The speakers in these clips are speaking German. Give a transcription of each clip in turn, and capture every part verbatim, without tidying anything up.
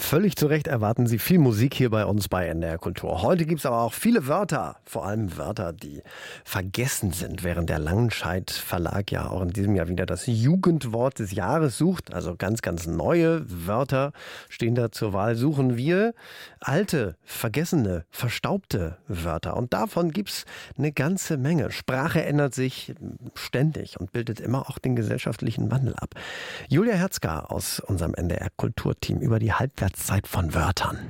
Völlig zu Recht erwarten Sie viel Musik hier bei uns bei N D R Kultur. Heute gibt es aber auch viele Wörter, vor allem Wörter, die vergessen sind, während der Langenscheidt Verlag ja auch in diesem Jahr wieder das Jugendwort des Jahres sucht. Also ganz, ganz neue Wörter stehen da zur Wahl. Suchen wir alte, vergessene, verstaubte Wörter. Und davon gibt es eine ganze Menge. Sprache ändert sich ständig und bildet immer auch den gesellschaftlichen Wandel ab. Julia Herzgar aus unserem N D R Kulturteam über die Halbwertszeit von Wörtern.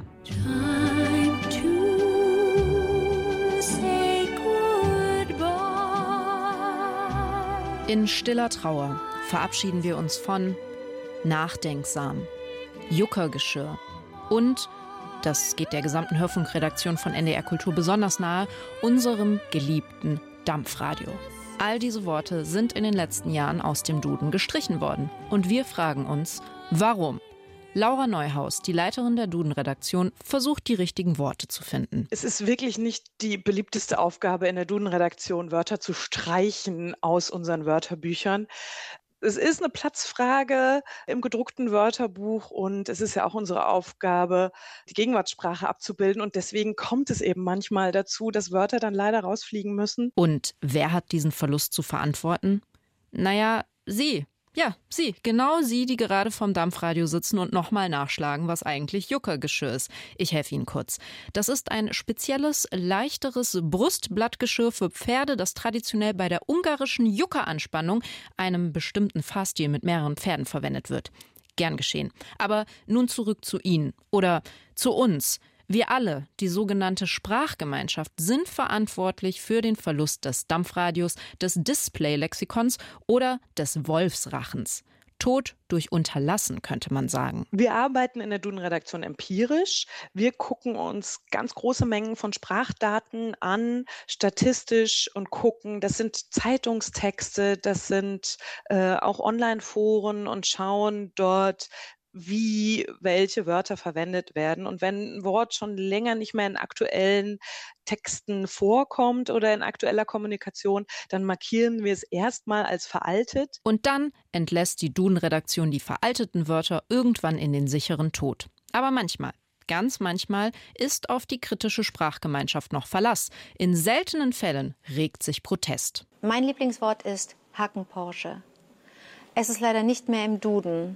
In stiller Trauer verabschieden wir uns von nachdenksam, Juckergeschirr und, das geht der gesamten Hörfunkredaktion von N D R Kultur besonders nahe, unserem geliebten Dampfradio. All diese Worte sind in den letzten Jahren aus dem Duden gestrichen worden. Und wir fragen uns, warum? Laura Neuhaus, die Leiterin der Duden-Redaktion, versucht, die richtigen Worte zu finden. Es ist wirklich nicht die beliebteste Aufgabe in der Duden-Redaktion, Wörter zu streichen aus unseren Wörterbüchern. Es ist eine Platzfrage im gedruckten Wörterbuch und es ist ja auch unsere Aufgabe, die Gegenwartssprache abzubilden. Und deswegen kommt es eben manchmal dazu, dass Wörter dann leider rausfliegen müssen. Und wer hat diesen Verlust zu verantworten? Naja, Sie. Ja, Sie, genau Sie, die gerade vorm Dampfradio sitzen und nochmal nachschlagen, was eigentlich Juckergeschirr ist. Ich helfe Ihnen kurz. Das ist ein spezielles, leichteres Brustblattgeschirr für Pferde, das traditionell bei der ungarischen Juckeranspannung, einem bestimmten Fahrstil mit mehreren Pferden, verwendet wird. Gern geschehen. Aber nun zurück zu Ihnen oder zu uns. Wir alle, die sogenannte Sprachgemeinschaft, sind verantwortlich für den Verlust des Dampfradios, des Display-Lexikons oder des Wolfsrachens. Tod durch Unterlassen, könnte man sagen. Wir arbeiten in der Duden-Redaktion empirisch. Wir gucken uns ganz große Mengen von Sprachdaten an, statistisch, und gucken, das sind Zeitungstexte, das sind äh, auch Online-Foren, und schauen dort, wie welche Wörter verwendet werden. Und wenn ein Wort schon länger nicht mehr in aktuellen Texten vorkommt oder in aktueller Kommunikation, dann markieren wir es erstmal als veraltet. Und dann entlässt die Duden-Redaktion die veralteten Wörter irgendwann in den sicheren Tod. Aber manchmal, ganz manchmal, ist auf die kritische Sprachgemeinschaft noch Verlass. In seltenen Fällen regt sich Protest. Mein Lieblingswort ist Hackenporsche. Es ist leider nicht mehr im Duden.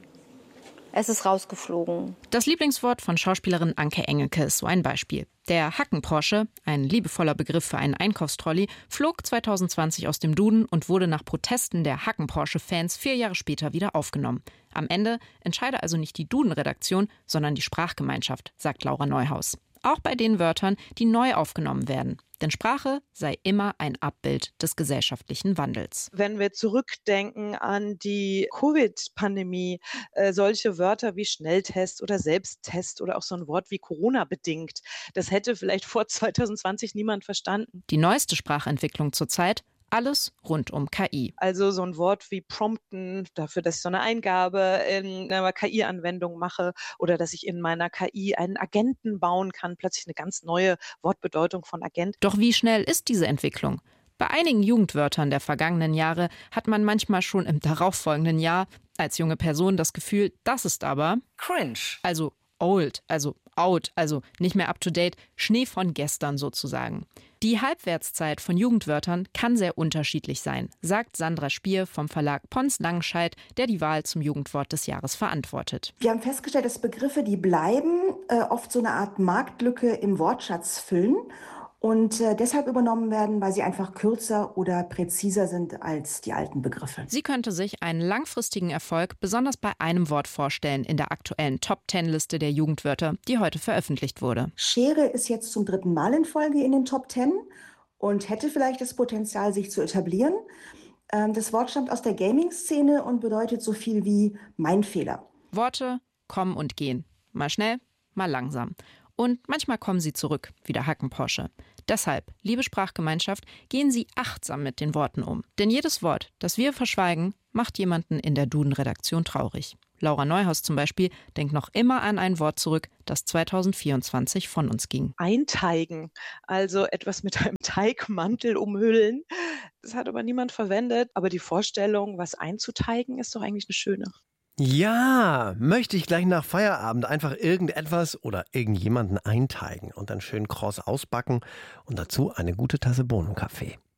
Es ist rausgeflogen. Das Lieblingswort von Schauspielerin Anke Engelke ist so ein Beispiel. Der Hackenporsche, ein liebevoller Begriff für einen Einkaufstrolley, flog zwanzig zwanzig aus dem Duden und wurde nach Protesten der Hackenporsche-Fans vier Jahre später wieder aufgenommen. Am Ende entscheide also nicht die Duden-Redaktion, sondern die Sprachgemeinschaft, sagt Laura Neuhaus. Auch bei den Wörtern, die neu aufgenommen werden. Denn Sprache sei immer ein Abbild des gesellschaftlichen Wandels. Wenn wir zurückdenken an die Covid-Pandemie, äh, solche Wörter wie Schnelltest oder Selbsttest oder auch so ein Wort wie Corona bedingt, das hätte vielleicht vor zwanzig zwanzig niemand verstanden. Die neueste Sprachentwicklung zurzeit: alles rund um K I. Also so ein Wort wie prompten, dafür, dass ich so eine Eingabe in einer K I-Anwendung mache oder dass ich in meiner K I einen Agenten bauen kann, plötzlich eine ganz neue Wortbedeutung von Agent. Doch wie schnell ist diese Entwicklung? Bei einigen Jugendwörtern der vergangenen Jahre hat man manchmal schon im darauffolgenden Jahr als junge Person das Gefühl, das ist aber cringe. Also old, also out, also nicht mehr up to date, Schnee von gestern sozusagen. Die Halbwertszeit von Jugendwörtern kann sehr unterschiedlich sein, sagt Sandra Spier vom Verlag Pons Langenscheidt, der die Wahl zum Jugendwort des Jahres verantwortet. Wir haben festgestellt, dass Begriffe, die bleiben, äh, oft so eine Art Marktlücke im Wortschatz füllen und äh, deshalb übernommen werden, weil sie einfach kürzer oder präziser sind als die alten Begriffe. Sie könnte sich einen langfristigen Erfolg besonders bei einem Wort vorstellen in der aktuellen Top-Ten-Liste der Jugendwörter, die heute veröffentlicht wurde. Schere ist jetzt zum dritten Mal in Folge in den Top Ten und hätte vielleicht das Potenzial, sich zu etablieren. Ähm, das Wort stammt aus der Gaming-Szene und bedeutet so viel wie mein Fehler. Worte kommen und gehen. Mal schnell, mal langsam. Und manchmal kommen sie zurück, wie der Hackenporsche. Deshalb, liebe Sprachgemeinschaft, gehen Sie achtsam mit den Worten um. Denn jedes Wort, das wir verschweigen, macht jemanden in der Duden-Redaktion traurig. Laura Neuhaus zum Beispiel denkt noch immer an ein Wort zurück, das zwanzig vierundzwanzig von uns ging. Einteigen, also etwas mit einem Teigmantel umhüllen. Das hat aber niemand verwendet. Aber die Vorstellung, was einzuteigen, ist doch eigentlich eine schöne. Ja, möchte ich gleich nach Feierabend einfach irgendetwas oder irgendjemanden einteigen und dann schön kross ausbacken und dazu eine gute Tasse Bohnenkaffee.